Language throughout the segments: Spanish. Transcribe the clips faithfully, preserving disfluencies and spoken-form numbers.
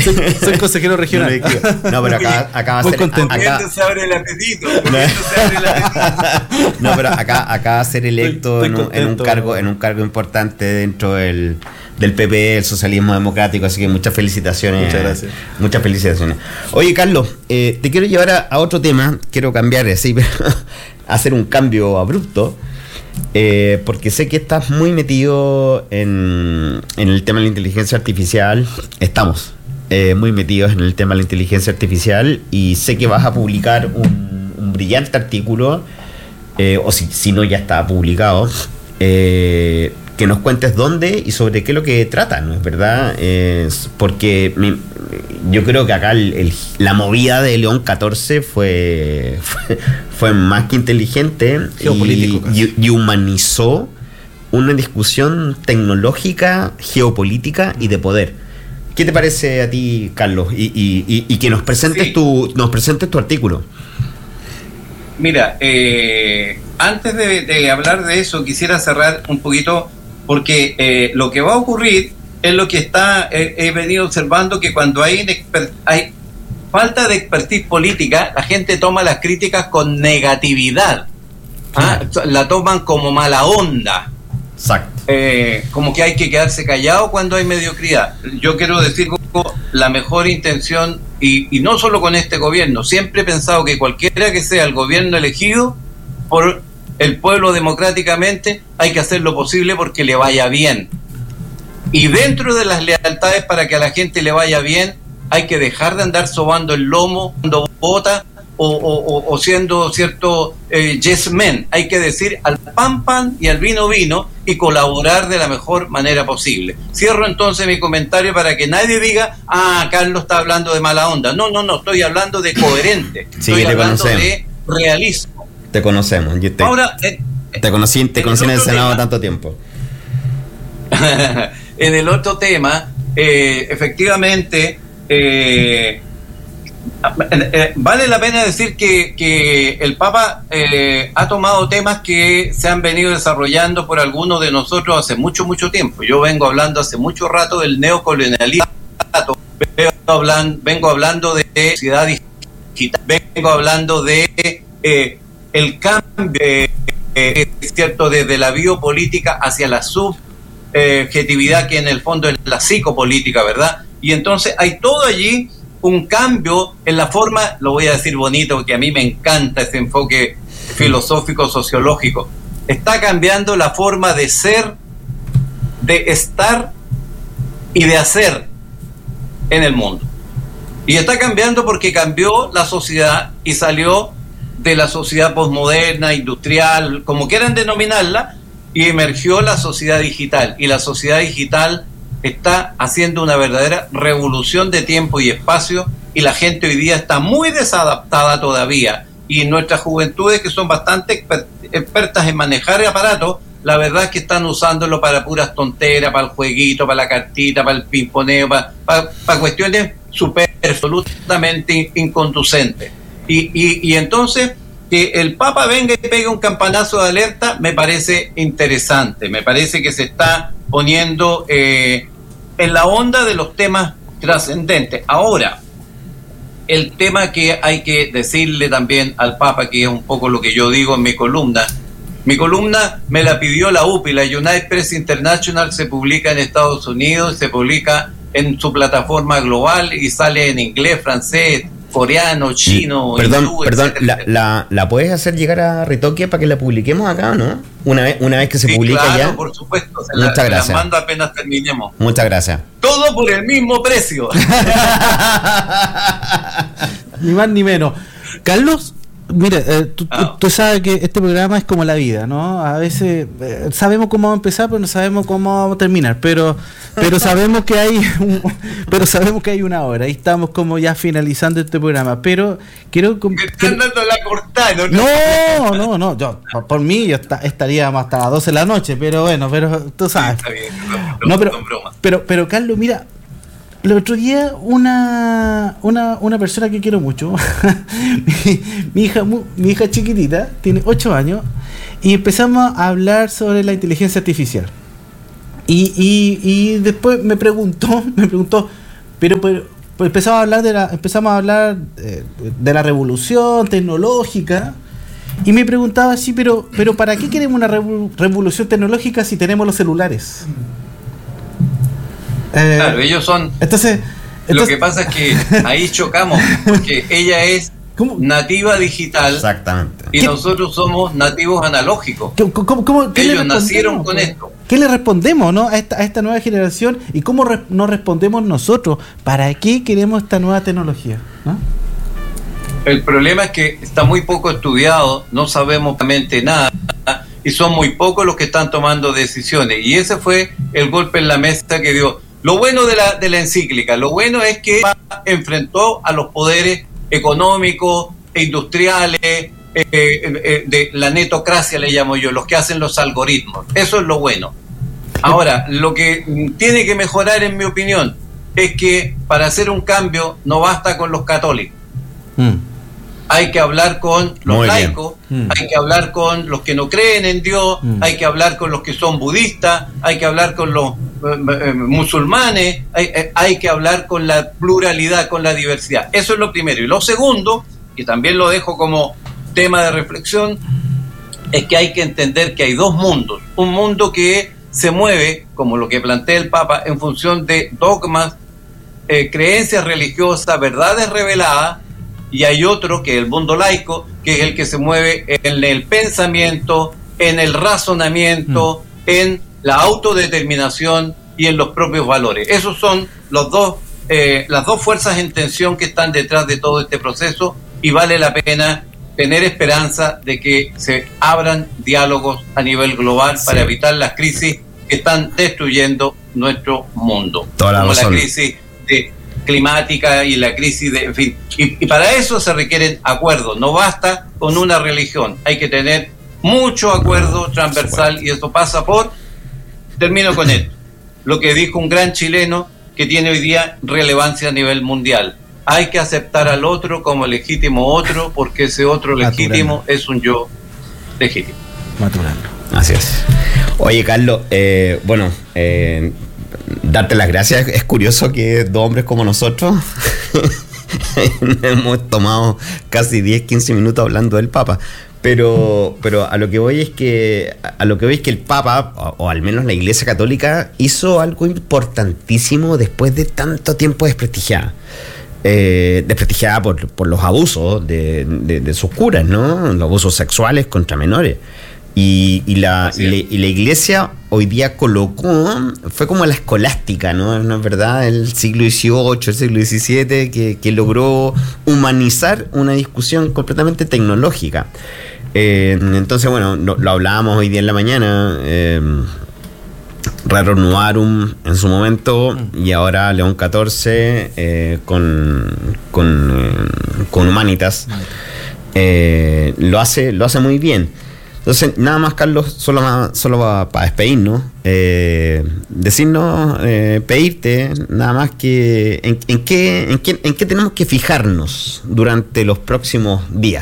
soy, soy consejero regional. No, no, pero acá, acá va a ser... Acá se abre el apetito. Se abre el apetito. No, pero acá, acá va a ser electo estoy, estoy en, un, en un cargo en un cargo importante dentro del, del P P, el socialismo democrático, así que muchas felicitaciones. Muchas gracias. Muchas felicitaciones. Oye, Carlos, eh, te quiero llevar a, a otro tema, quiero cambiar, sí, pero hacer un cambio abrupto. Eh, porque sé que estás muy metido en, en el tema de la inteligencia artificial. Estamos eh, muy metidos en el tema de la inteligencia artificial y sé que vas a publicar un, un brillante artículo, eh, o si, si no ya está publicado, eh, que nos cuentes dónde y sobre qué es lo que trata, ¿no es verdad? Eh, porque mi, yo creo que acá el, el, la movida de León catorce fue, fue, fue más que inteligente y, y, y humanizó una discusión tecnológica, geopolítica y de poder. ¿Qué te parece a ti, Carlos? Y, y, y, y que nos presentes, sí. tu, nos presentes tu artículo. Mira, eh, antes de, de hablar de eso, quisiera cerrar un poquito, porque eh, lo que va a ocurrir es lo que está he, he venido observando, que cuando hay, inexper- hay falta de expertise política, la gente toma las críticas con negatividad. ¿Ah? La toman como mala onda. Exacto. Eh, como que hay que quedarse callado cuando hay mediocridad. Yo quiero decir la mejor intención, y, y no solo con este gobierno, siempre he pensado que cualquiera que sea el gobierno elegido por el pueblo democráticamente, hay que hacer lo posible porque le vaya bien. Y dentro de las lealtades para que a la gente le vaya bien, hay que dejar de andar sobando el lomo cuando vota o, o, o siendo cierto eh, yes men. Hay que decir al pan pan y al vino vino y colaborar de la mejor manera posible. Cierro entonces mi comentario para que nadie diga, ah, Carlos está hablando de mala onda. No, no, no, estoy hablando de coherente. Sí, estoy hablando conocemos. de realismo. Te conocemos. Yo te, Ahora, eh, te conocí, te en conocí en el Senado tema, tanto tiempo. En el otro tema, eh, efectivamente, eh, eh, vale la pena decir que, que el Papa eh, ha tomado temas que se han venido desarrollando por algunos de nosotros hace mucho, mucho tiempo. Yo vengo hablando hace mucho rato del neocolonialismo, vengo hablando, vengo hablando de sociedad digital, vengo hablando de eh, el cambio, eh, eh, cierto, desde la biopolítica hacia la subjetividad, que en el fondo es la psicopolítica, ¿verdad? Y entonces hay todo allí un cambio en la forma, lo voy a decir bonito, porque a mí me encanta ese enfoque filosófico, sociológico. Está cambiando la forma de ser, de estar y de hacer en el mundo. Y está cambiando porque cambió la sociedad y salió de la sociedad posmoderna, industrial, como quieran denominarla, y emergió la sociedad digital. Y la sociedad digital está haciendo una verdadera revolución de tiempo y espacio, y la gente hoy día está muy desadaptada todavía. Y nuestras juventudes, que son bastante exper- expertas en manejar aparatos, la verdad es que están usándolo para puras tonteras, para el jueguito, para la cartita, para el pimponeo, para, para, para cuestiones super absolutamente inconducentes. Y, y, y entonces, que el Papa venga y pegue un campanazo de alerta me parece interesante, me parece que se está poniendo eh, en la onda de los temas trascendentes. Ahora, el tema que hay que decirle también al Papa, que es un poco lo que yo digo en mi columna, mi columna me la pidió la U P I, la United Press International, se publica en Estados Unidos, se publica en su plataforma global y sale en inglés, francés, coreano, chino, perdón, hindú, perdón, etcétera. la, la, ¿la puedes hacer llegar a Ritoquia para que la publiquemos acá, no? Una vez, una vez que se Sí, publica claro, ya. por supuesto, se Muchas la, gracias. se la mando apenas terminemos. Muchas gracias. Todo por el mismo precio. Ni más ni menos. Carlos, mira, eh, tú, Ah. tú sabes que este programa es como la vida, ¿no? A veces eh, sabemos cómo vamos a empezar, pero no sabemos cómo vamos a terminar. Pero, pero sabemos que hay, un, pero sabemos que hay una hora y estamos como ya finalizando este programa. Pero quiero, Me están dando la cortada. No, no, no, no. Yo por, por mí yo está, estaríamos hasta las doce de la noche, pero bueno, pero tú sabes. Está bien, no, No, pero, son bromas. pero, pero Carlos, mira, el otro día una una, una persona que quiero mucho, mi, mi hija mu- mi hija chiquitita, tiene ocho años, y empezamos a hablar sobre la inteligencia artificial. Y, y, y después me preguntó, me preguntó, pero, pero pues empezamos a hablar de la, empezamos a hablar eh, de la revolución tecnológica y me preguntaba sí, pero, pero ¿para qué queremos una revo- revolución tecnológica si tenemos los celulares? Eh, Claro, ellos son... entonces, Lo entonces que pasa es que ahí chocamos, porque ella es ¿cómo? nativa digital Exactamente. y ¿Qué? nosotros somos nativos analógicos. ¿Cómo, cómo- cómo- qué le Ellos respondemos, nacieron con pues? esto. ¿Qué le respondemos, no, a esta, a esta nueva generación y cómo re- nos respondemos nosotros? ¿Para qué queremos esta nueva tecnología? ¿No? El problema es que está muy poco estudiado, no sabemos realmente nada y son muy pocos los que están tomando decisiones. Y ese fue el golpe en la mesa que dio. Lo bueno de la, de la encíclica, lo bueno es que enfrentó a los poderes económicos e industriales, eh, eh, de la netocracia le llamo yo, los que hacen los algoritmos. Eso es lo bueno. Ahora, lo que tiene que mejorar, en mi opinión, es que para hacer un cambio no basta con los católicos. Mm. Hay que hablar con los Muy bien. laicos, Mm. hay que hablar con los que no creen en Dios, Mm. hay que hablar con los que son budistas, hay que hablar con los eh, eh, musulmanes, hay, eh, hay que hablar con la pluralidad, con la diversidad. Eso es lo primero. Y lo segundo, y también lo dejo como tema de reflexión, es que hay que entender que hay dos mundos. Un mundo que se mueve, como lo que plantea el Papa, en función de dogmas, eh, creencias religiosas, verdades reveladas, y hay otro que es el mundo laico, que es el que se mueve en el pensamiento, en el razonamiento, mm. en la autodeterminación y en los propios valores. Esos son los dos, eh, las dos fuerzas en tensión que están detrás de todo este proceso, y vale la pena tener esperanza de que se abran diálogos a nivel global, sí, para evitar las crisis que están destruyendo nuestro mundo, Toda la como razón. la crisis de climática y la crisis de, en fin, y, y para eso se requieren acuerdos. No basta con una religión, hay que tener mucho acuerdo transversal, y eso pasa por, termino con esto, lo que dijo un gran chileno que tiene hoy día relevancia a nivel mundial: hay que aceptar al otro como legítimo otro, porque ese otro legítimo es un yo legítimo. Maturando. Así es. Oye, Carlos, eh, bueno, eh, darte las gracias. Es curioso que dos hombres como nosotros hemos tomado casi diez, quince minutos hablando del Papa. Pero, pero a lo que voy es que a lo que voy es que el Papa, o, o al menos la Iglesia Católica, hizo algo importantísimo después de tanto tiempo desprestigiada. Eh, desprestigiada por, por los abusos de, de, de sus curas, ¿no? Los abusos sexuales contra menores. Y, y, la, y, la, y la Iglesia hoy día colocó, fue como la escolástica, ¿no? ¿No es verdad? El siglo dieciocho, el siglo diecisiete, que, que logró humanizar una discusión completamente tecnológica. Eh, entonces, bueno, lo, lo hablábamos hoy día en la mañana, eh, Rerum Novarum en su momento, y ahora León catorce eh, con, con, eh, con Humanitas, eh, lo hace, lo hace muy bien. Entonces, nada más, Carlos, solo, más, solo para pa despedirnos, eh, decirnos, eh, pedirte, nada más que en, en, qué, en, qué, en qué tenemos que fijarnos durante los próximos días.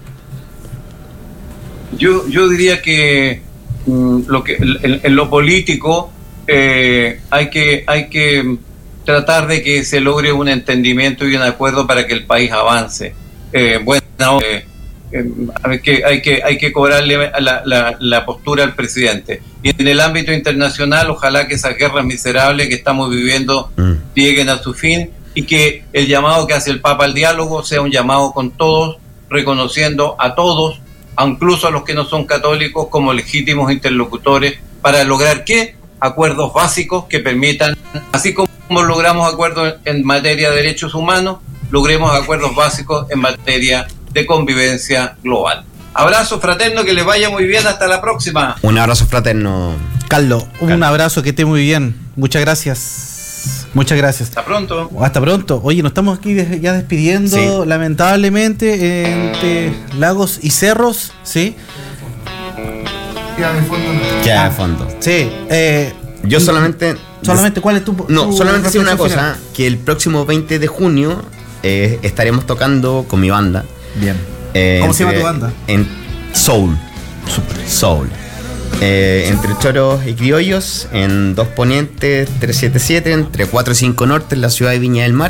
Yo, yo diría que, mm, lo que en, en lo político eh, hay que hay que tratar de que se logre un entendimiento y un acuerdo para que el país avance. Eh, bueno, eh, eh, hay que hay que hay que cobrarle la, la, la postura al presidente. Y en el ámbito internacional, ojalá que esas guerras miserables que estamos viviendo mm. lleguen a su fin, y que el llamado que hace el Papa al diálogo sea un llamado con todos, reconociendo a todos, incluso a los que no son católicos, como legítimos interlocutores, para lograr ¿qué? Acuerdos básicos que permitan, así como logramos acuerdos en materia de derechos humanos, logremos acuerdos básicos en materia de convivencia global. Abrazo fraterno, que les vaya muy bien, hasta la próxima. Un abrazo fraterno. Carlos, un Carlos. abrazo, que esté muy bien. Muchas gracias. Muchas gracias. Hasta pronto. Hasta pronto. Oye, nos estamos aquí de, ya despidiendo, sí, lamentablemente, entre lagos y cerros, ¿sí? Queda de fondo. Queda de fondo. Sí. Eh, Yo solamente... Solamente, ¿cuál es tu No, tu solamente decir una cosa, final? que el próximo veinte de junio eh, estaremos tocando con mi banda. Bien. Eh, ¿Cómo se entre, llama tu banda? En Soul. Super. Soul. Eh, entre Choros y Criollos, en Dos Ponientes, trescientos setenta y siete, entre cuatro y cinco Norte, en la ciudad de Viña del Mar.